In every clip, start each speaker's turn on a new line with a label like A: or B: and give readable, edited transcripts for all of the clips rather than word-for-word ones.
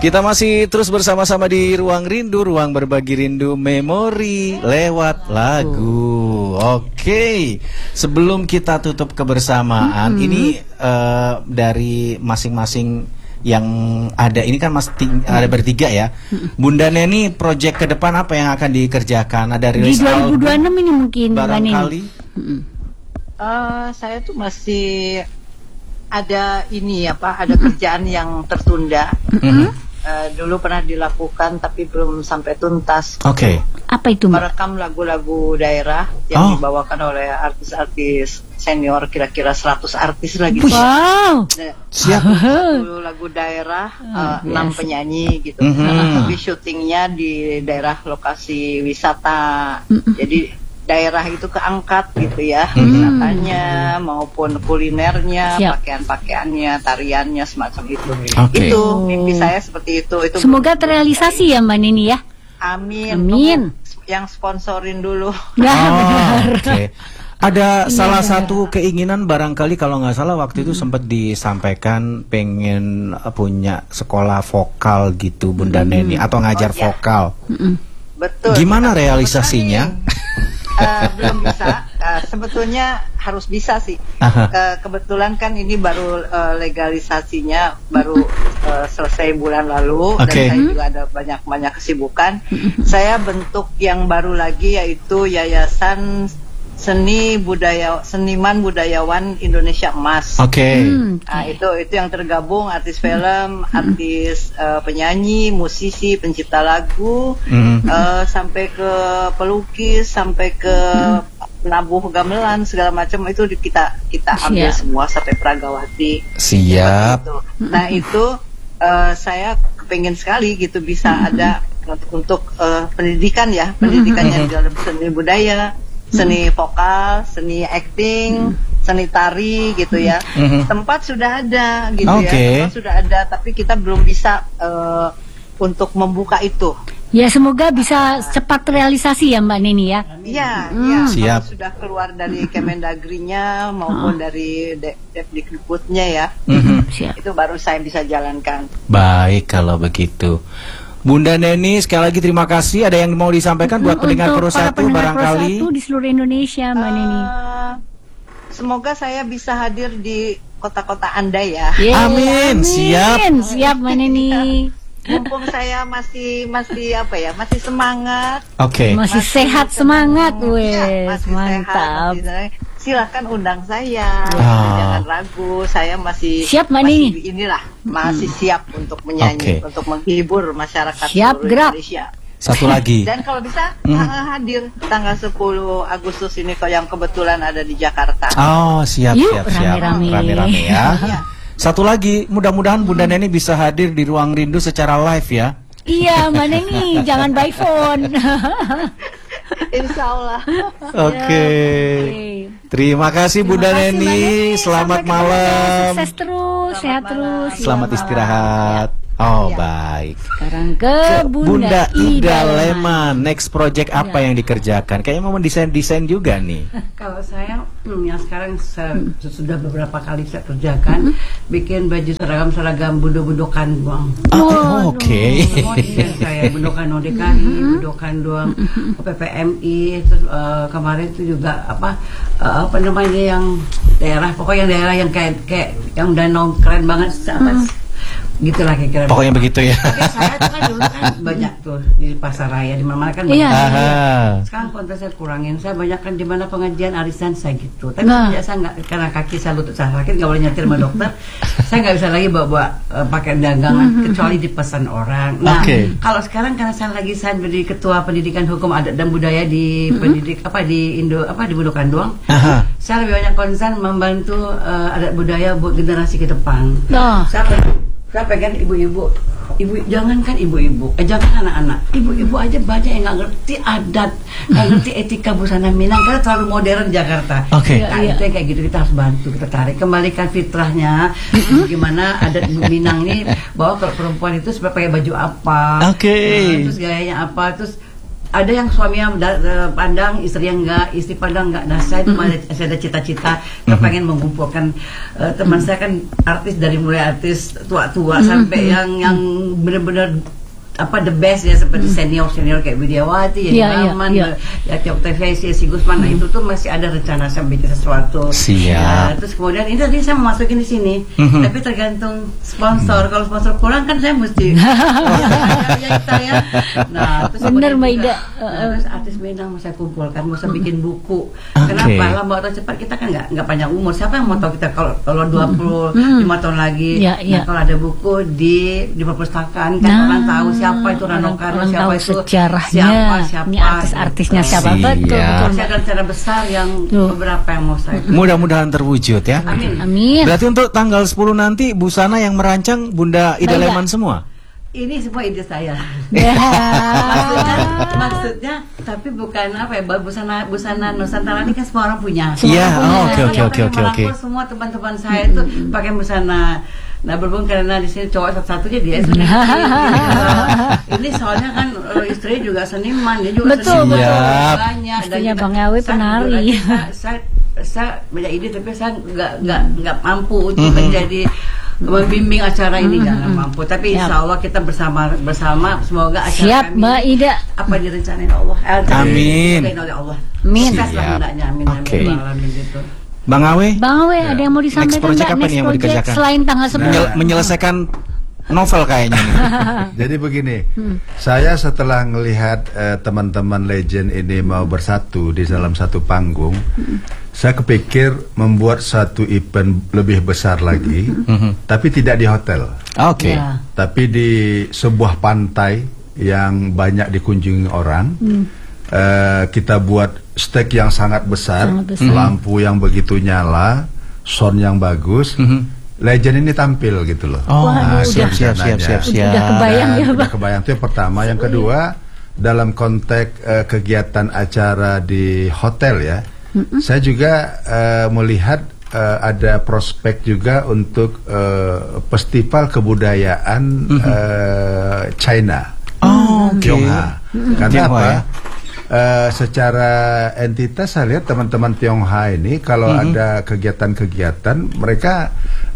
A: Kita masih terus bersama-sama di Ruang Rindu, ruang berbagi rindu memori lewat lagu. Oke, sebelum kita tutup kebersamaan, ini dari masing-masing yang ada ini kan ada bertiga ya. Bunda Neni, proyek ke depan apa yang akan dikerjakan? Ada rilis
B: di 2026 ini mungkin
A: barangkali.
C: Saya tuh masih ada ada kerjaan yang tertunda. Dulu pernah dilakukan tapi belum sampai tuntas.
A: Oke.
B: Apa itu, Mbak?
C: Merekam lagu-lagu daerah yang dibawakan oleh artis-artis senior, kira-kira 100 artis lagi.
B: Wow.
A: Siap.
C: Lagu daerah, 6 penyanyi gitu. Tapi syutingnya di daerah lokasi wisata. Jadi daerah itu keangkat gitu ya, wisatanya maupun kulinernya, pakaian-pakaiannya, tariannya, semacam itu. Itu mimpi saya seperti itu.
B: Semoga terrealisasi ya Mbak Nini ya.
C: Amin.
B: Amin.
C: Yang sponsorin dulu.
A: Oke. Ada salah satu keinginan barangkali kalau nggak salah waktu itu sempat disampaikan pengen punya sekolah vokal gitu Bunda Neni atau ngajar vokal.
C: Betul.
A: Gimana realisasinya?
C: Belum bisa. Sebetulnya harus bisa sih. Kebetulan kan ini baru legalisasinya baru selesai bulan lalu dan saya juga ada banyak kesibukan. Saya bentuk yang baru lagi yaitu Yayasan Seniman Budayawan Indonesia Emas. Nah, itu yang tergabung artis film, artis penyanyi, musisi, pencipta lagu, sampai ke pelukis, sampai ke penabuh gamelan segala macam itu kita ambil semua sampai Pragawati.
A: Siap.
C: Nah itu saya kepingin sekali gitu bisa ada untuk pendidikan yang di dalam seni budaya. Seni vokal, seni acting, seni tari gitu ya. Tempat sudah ada gitu ya. Tempat sudah ada, tapi kita belum bisa untuk membuka itu.
B: Ya semoga bisa cepat realisasi ya Mbak Nini ya.
C: Iya,
A: siap.
C: Sudah keluar dari Kemendagrinya maupun dari Depdikbudnya ya. Itu baru saya bisa jalankan.
A: Baik kalau begitu. Bunda Neni, sekali lagi terima kasih. Ada yang mau disampaikan buat pendengar Pro 1 barangkali?
B: Pro 1 di seluruh Indonesia, Mbak Neni.
C: Semoga saya bisa hadir di kota-kota Anda ya.
A: Amin.
B: Siap Mbak Neni.
C: Mumpung saya masih semangat.
B: Masih sehat semangat, mantap.
C: Silahkan undang saya, jangan ragu. Saya masih
B: siap, Mani.
C: Masih siap untuk menyanyi, untuk menghibur masyarakat
B: seluruh
C: Indonesia.
A: Satu lagi.
C: Dan kalau bisa hadir tanggal 10 Agustus ini yang kebetulan ada di Jakarta.
A: Siap. Rame-rame ya. Satu lagi, mudah-mudahan Bunda Neni bisa hadir di Ruang Rindu secara live ya.
B: Iya, Mbak Neni, jangan by phone.
C: Insya Allah.
A: Oke. Terima kasih Bunda Neni. Selamat malam.
B: Sukses terus, sehat terus.
A: Selamat istirahat. Baik.
B: Sekarang ke Bunda Ida
A: Leman. Next project apa yang dikerjakan? Kayaknya mau desain juga nih.
D: Kalau saya yang sekarang sudah beberapa kali saya kerjakan, bikin baju seragam bundo-bundokan doang.
A: Oke.
D: Kayak bundokan ODKI, bundokan doang PPMI. Terus kemarin itu juga apa namanya yang daerah, pokoknya daerah yang kayak yang danau keren banget gitulah kira-kira.
A: Pokoknya begitu ya.
D: Tapi saya tuh kan dulu kan banyak tuh di pasar raya di mana-mana kan banyak. Sekarang konten saya kurangin. Saya banyak kan di mana pengajian arisan saya gitu. Tapi saya nggak, karena kaki saya lutut saya sakit nggak boleh nyetir sama dokter. Saya nggak bisa lagi bawa pakai dagangan kecuali dipesan orang. Nah kalau sekarang karena saya lagi jadi ketua pendidikan hukum adat dan budaya di di Bundokan doang. Saya lebih banyak konsen membantu adat budaya buat generasi ke depan. Saya pengen ibu-ibu, jangankan ibu-ibu, jangan anak-anak, ibu-ibu aja banyak yang nggak ngerti adat, nggak ngerti etika busana Minang karena terlalu modern Jakarta. Itu yang kayak gitu kita harus bantu, kita tarik, kembalikan fitrahnya, gimana adat Minang ini, bahwa kalau perempuan itu supaya pakai baju apa, terus gayanya apa, terus ada yang suaminya pandang, istri yang enggak, istri pandang enggak. Nah, saya ada cita-cita pengen mengumpulkan teman saya kan artis dari mulai artis tua-tua sampai yang benar-benar the best ya, seperti senior kayak Widiawati, Raman, ya Tiok TV, si Gusman. Nah, itu tuh masih ada rencana saya bikin sesuatu.
A: Siap.
D: Terus kemudian ini tadi saya mau masukin di sini, tapi tergantung sponsor. Kalau sponsor kurang kan saya mesti saya. Nah, terus
B: benar Mbak Ida.
D: Terus artis Minang mau saya kumpulkan, mau saya bikin buku. Kenapa? Lambat atau cepat kita kan nggak panjang umur. Siapa yang mau tahu kita kalau 25 tahun lagi? Nah, kalau ada buku di perpustakaan kan orang tahu siapa itu Rano Karno, siapa itu
B: sejarahnya, ini artis-artisnya siapa. Betul.
D: Masih ada rencana besar yang beberapa yang mau saya.
A: Mudah-mudahan terwujud ya.
B: Amin.
A: Berarti untuk tanggal 10 nanti busana yang merancang Bunda Ida Leman semua?
D: Ini semua ide saya. Maksudnya tapi bukan busana Nusantara ini kan semua orang punya.
A: Iya, oke.
D: Semua teman-teman saya itu pakai busana. Nah, berhubung karena di sini cowok satu-satunya dia ini soalnya kan istri juga seniman, dia juga
B: betul.
D: Banyak.
B: Istrinya Bang Awe penari.
D: Saya banyak ide tapi saya nggak mampu untuk menjadi membimbing acara ini, jangan mampu. Tapi insya Allah kita bersama semoga acara
B: siap Mbak Ida
D: apa direncanain Allah.
A: Amin.
D: Oleh Allah.
B: Amin.
D: Amin. Gitu.
A: Bang Awe,
B: ada yang mau disampaikan
A: next project apa nih yang mau dikerjakan?
B: Selain tanggal 10
A: menyelesaikan novel kayaknya nih.
E: Jadi begini, saya setelah melihat teman-teman legend ini mau bersatu di dalam satu panggung, saya kepikir membuat satu event lebih besar lagi, tapi tidak di hotel.
A: Oke.
E: Tapi di sebuah pantai yang banyak dikunjungi orang. Kita buat stage yang sangat besar, lampu yang begitu nyala, sound yang bagus. Legend ini tampil gitu loh.
A: Siap.
B: Udah kebayang ya, Pak.
E: Udah kebayang, itu yang pertama. Yang kedua, dalam konteks kegiatan acara di hotel ya, saya juga melihat ada prospek juga untuk festival kebudayaan China, Tionghoa. Karena apa? Secara entitas saya lihat teman-teman Tionghoa ini kalau ada kegiatan-kegiatan mereka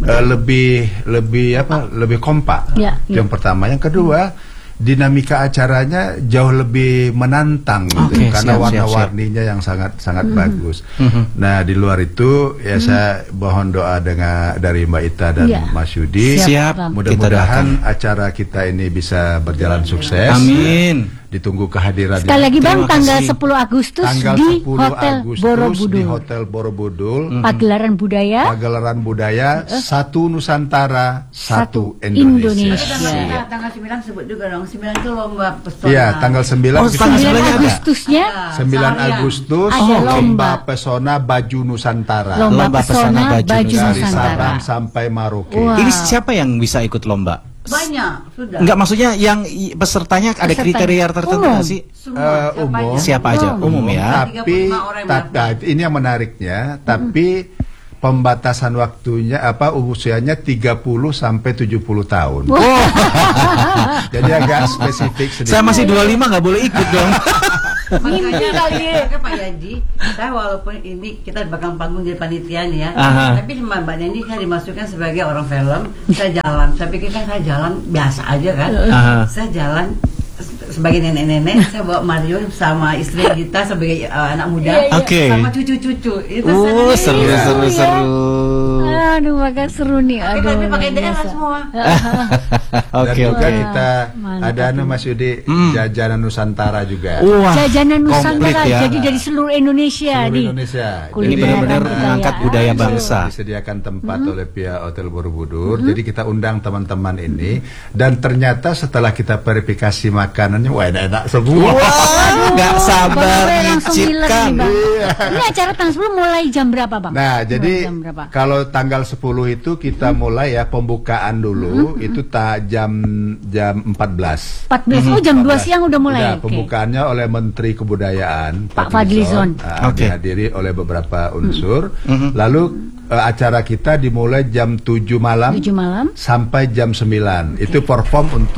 E: lebih kompak. Yang pertama, yang kedua dinamika acaranya jauh lebih menantang gitu, karena warna-warninya yang sangat bagus. Nah, di luar itu ya saya mohon doa dari Mbak Ita dan Mas Yudi. Mudah-mudahan acara kita ini bisa berjalan sukses.
A: Amin.
E: Ditunggu kehadiran.
B: Sekali lagi Bang, tanggal 10 Agustus di
E: Hotel Borobudur.
B: Pagelaran
E: budaya satu Nusantara, satu Indonesia.
D: Tanggal 9 sebut juga dong. 9 itu lomba pesona.
E: Iya, tanggal 9.
B: 9 Agustusnya
E: 9 Agustus lomba pesona baju Nusantara.
B: Lomba pesona baju
E: dari
B: Nusantara
E: Sabang sampai Merauke.
A: Ini siapa yang bisa ikut lomba?
D: Banyak, sudah.
A: Enggak, maksudnya yang pesertanya ada kriteria tertentu nggak sih?
E: Umum.
A: Siapa aja? Umum ya.
E: Tapi ini yang menariknya, tapi pembatasan waktunya usianya 30 sampai 70 tahun. Jadi agak spesifik sedikit.
A: Saya masih 25 nggak boleh ikut dong.
D: Makanya Pak Yaji, saya walaupun ini kita di belakang panggung jadi panitia nih ya, tapi sama Mbak Nendi saya dimasukkan sebagai orang film. Saya jalan, saya pikir kan saya jalan biasa aja kan. Saya jalan sebagai nenek-nenek, saya bawa Mario sama istri kita sebagai anak muda, sama cucu-cucu. Itu
A: seru.
B: Aduh, makan seru nih.
D: Tapi pakai daerah semua.
E: Oke. Kita ada Mas Yudi jajanan Nusantara juga.
B: Jajanan Nusantara
A: ya.
B: jadi dari seluruh Indonesia.
A: Jadi benar-benar mengangkat budaya bangsa.
E: Disediakan tempat oleh pihak Hotel Borobudur. Jadi kita undang teman-teman ini, dan ternyata setelah kita verifikasi makanannya, wah enak semua.
A: Nggak sabar nyicipkan.
B: Ini acara tanggal 10 mulai jam berapa, Bang?
E: Nah, jadi kalau tanggal 10 itu kita mulai ya pembukaan dulu, itu jam 14.
B: 14. Oh, jam 2 siang udah mulai.
E: Pembukaannya oleh Menteri Kebudayaan
B: Pak Fadlizon.
E: Dihadiri oleh beberapa unsur. Lalu acara kita dimulai jam 7 malam sampai jam 9. Itu perform untuk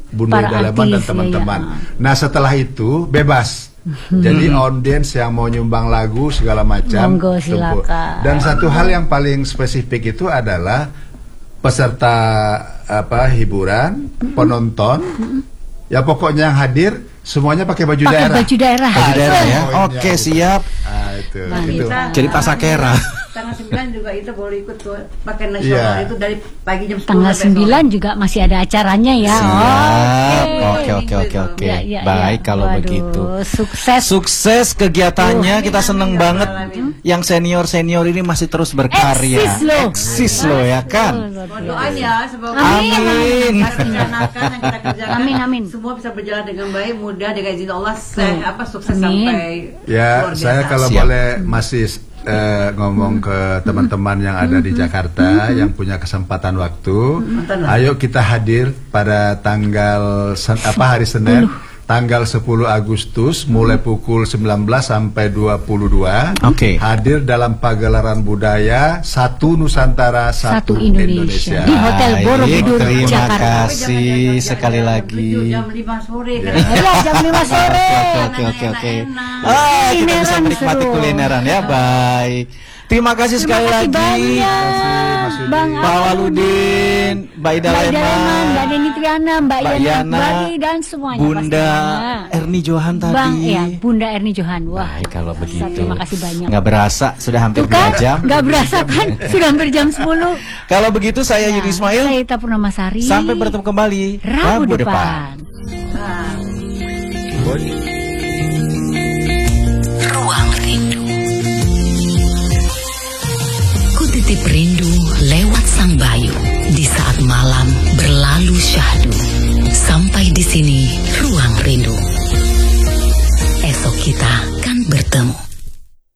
E: Bunda
B: Para
E: Daleman dan
B: artis,
E: teman-teman.
B: ya.
E: Nah setelah itu bebas. Jadi audiens yang mau nyumbang lagu segala macam.
B: Monggo,
E: tumpuk.
B: silakan.
E: Dan satu hal yang paling spesifik itu adalah peserta hiburan, penonton, ya pokoknya yang hadir semuanya pakai baju
B: Pakai
E: daerah.
B: baju daerah.
A: Baju daerah ya.
E: Poinnya
A: Oke,
E: itu.
A: siap.
E: Itu.
D: Kita
A: Jadi pasakera.
D: tanggal 9 juga itu boleh ikut tuh pakai nasional
E: Iya.
D: itu dari pagi jam 10
B: Tanggal
D: sampai
B: 9 juga masih ada acaranya ya.
A: Siap. Oke.
B: Ya, ya,
A: Baik
B: ya.
A: kalau
B: Waduh,
A: begitu.
B: Sukses.
A: Sukses kegiatannya, kita seneng banget. Yang senior ini masih terus berkarya.
B: Eksis loh.
A: Loh ya kan.
D: doanya semoga
A: Amin.
D: yang kita rencanakan, yang kita kerjakan
B: Amin.
D: semua bisa berjalan dengan baik, mudah dengan izin Allah sukses
B: Amin.
D: sampai
E: Ya,
D: luar biasa.
E: saya kalau
A: Siap.
E: boleh masih ngomong ke teman-teman yang ada di Jakarta yang punya kesempatan waktu, ayo kita hadir pada tanggal hari Senin, tanggal 10 Agustus mulai pukul 19 sampai 22.
A: Oke.
E: Hadir dalam pagelaran budaya Satu Nusantara Satu Indonesia.
B: Di Hotel
A: Baik,
B: Borobudur,
A: terima
B: Jakarta.
A: kasih sekali lagi.
D: Jam 5 sore kan.
B: Ya, jam 5 sore.
A: Oke. Ah, kita bisa
B: Kulineran
A: menikmati
B: seru.
A: kulineran ya, baik. Terima kasih sekali
B: Terima kasih
A: lagi.
B: banyak. Bang
A: Pak Waludin, Mbak Ida
B: Mbak Ida Leman,
A: Leman,
B: Mbak Deni Triana, Mbak
A: Mbak
B: Yana
A: Yana,
B: Akbari, dan semuanya
A: Bunda
B: pastinya.
A: Erni Johan tadi.
B: Bang, ya, Bunda Erni Johan. Wah,
A: Baik kalau begitu.
B: terima kasih banyak.
A: Nggak berasa sudah hampir
B: Tuh kan,
A: 2 jam.
B: nggak berasa kan? Sudah hampir jam 10.
A: Kalau begitu saya Yudi Ismail.
B: Saya Ita Purnamasari.
A: Sampai bertemu kembali
B: Rabu depan.
F: Ruang Rindu. Ku titip rindu lewat Sang Bayu.